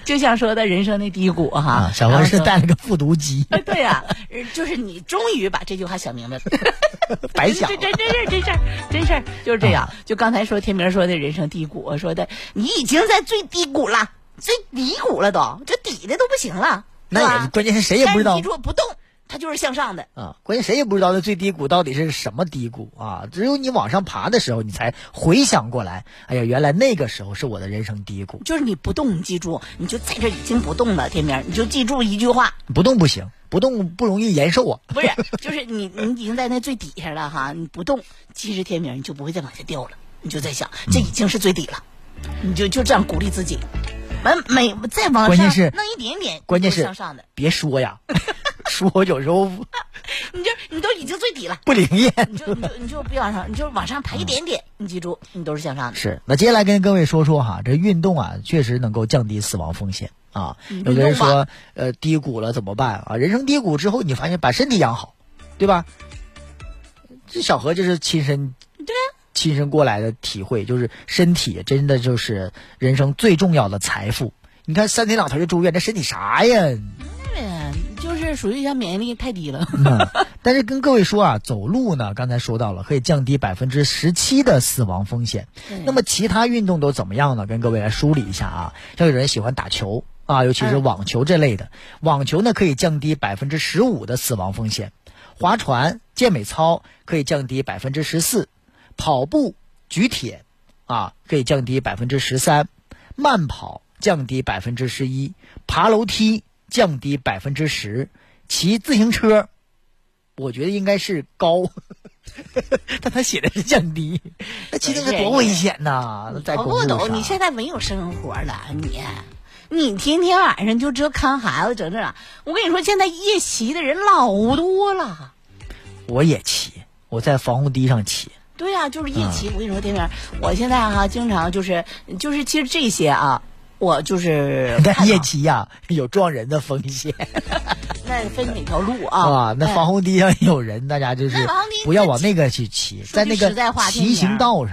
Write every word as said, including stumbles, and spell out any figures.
就像说的人生的低谷哈， 啊、小何是带了个复读机。 对呀、啊，就是你终于把这句话想明白了， 白想了。 这这这真事儿，真事儿就是这样。啊、就刚才说天明说的人生低谷，说的你已经在最低谷了，最低谷了都，这底的都不行了。 那也关键是谁也不知道。 记住不动。它就是向上的啊，关键谁也不知道那最低谷到底是什么低谷啊！只有你往上爬的时候，你才回想过来，哎呀，原来那个时候是我的人生低谷。 就是你不动，你记住，你就在这已经不动了，天明，你就记住一句话： 不动不行，不动不容易延寿啊。 不是，就是你你已经在那最底下了哈，你不动，其实天明你就不会再往下掉了。你就在想，这已经是最底了，嗯、你就就这样鼓励自己，完每再往上关键是弄一点点， 关键是向上的， 别说呀。说有时候你就你都已经最底了， 不灵验， 你就你就你就别往上，你就往上爬一点点，嗯、你记住，你都是向上的。 是，那接下来跟各位说说哈，这运动啊，确实能够降低死亡风险啊。有的人说，呃，低谷了怎么办啊？人生低谷之后，你发现把身体养好，对吧？这小何就是亲身对啊， 亲身过来的体会，就是身体真的就是人生最重要的财富。你看三天两头就住院，这身体啥呀？ 就是属于像免疫力太低了、 嗯。但是跟各位说啊，走路呢，刚才说到了，可以降低百分之十七的死亡风险。那么其他运动都怎么样呢？跟各位来梳理一下啊。像有人喜欢打球啊，尤其是网球这类的，嗯、网球呢可以降低百分之十五的死亡风险。划船、健美操可以降低百分之十四，跑步、举铁啊可以降低百分之十三，慢跑降低百分之十一，爬楼梯降低百分之十，骑自行车，我觉得应该是高，但他写的是降低。那骑自行车多危险呐！在公路上， 不懂，你现在没有生活了，你你天天晚上就这看孩子整这，我跟你说，现在夜骑的人老多了。 我也骑，我在防护堤上骑。 对呀、啊，就是夜骑。嗯、我跟你说，天明，我现在哈、啊、经常就是就是其实这些啊。我就是但夜骑呀、啊，有撞人的风险。 那分哪条路啊？ 啊，那防洪堤上有人，大家就是不要往那个去骑，在那个骑行道上。